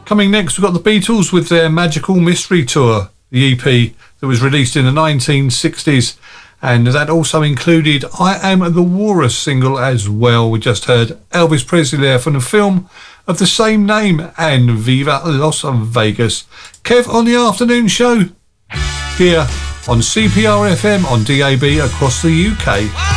Coming next, we've got the Beatles with their Magical Mystery Tour, the EP that was released in the 1960s. And that also included I Am the Walrus single as well. We just heard Elvis Presley there from the film of the same name and Viva Las Vegas. Kev on the afternoon show here on CPR FM on DAB across the UK.